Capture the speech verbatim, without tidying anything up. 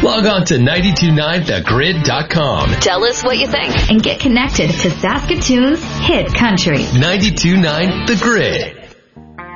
Log on to nine two nine the grid dot com. Tell us what you think. And get connected to Saskatoon's hit country. nine two nine The Grid.